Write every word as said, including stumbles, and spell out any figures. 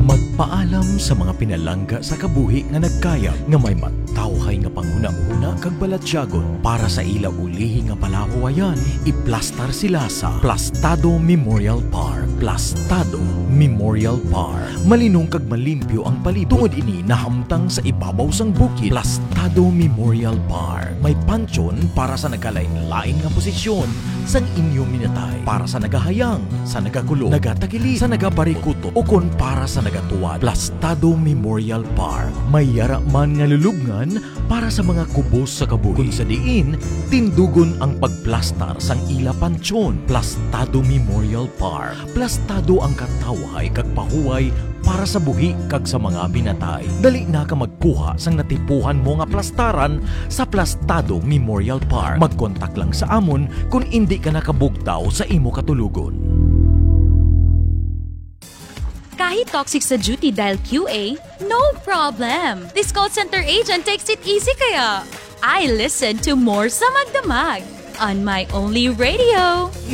Magpaalam sa mga pinalangga sa kabuhi nga nagkayag nga may matawhay nga panghuna-una kag balatyagon para sa ila ulihi nga palahuwayan. Iplastar sila sa Plastado Memorial Park. Plastado Memorial Park. Malinong kag malimpyo ang palibot. Tungod ini nahamtang sa ibabaw sang bukid. Plastado Memorial Park. May pansyon para sa nagkalain-lain nga posisyon sang inyong minatay. Para sa nagahayang, sa nagakulo, nagatakili, sa nagabarikuto, o kon para sa nagatuwad. Plastado Memorial Park. May yara man nga lulubngan para sa mga kubos sa kabuhi. Kung sa diin, tindugon ang pagplastar sang ila pansyon. Plastado Memorial Park. Plastado ang katawhay kag pahuway para sa buhi kag sa mga binatay. Dali na ka magkuha sang natipuhan mo nga plastaran sa Plastado Memorial Park. Magkontak lang sa amon kung hindi ka nakabugtaw sa imo katulugon. Kahit toxic sa duty dahil Q A, no problem! This call center agent takes it easy kaya. I listen to more sa Magdamag on my only radio.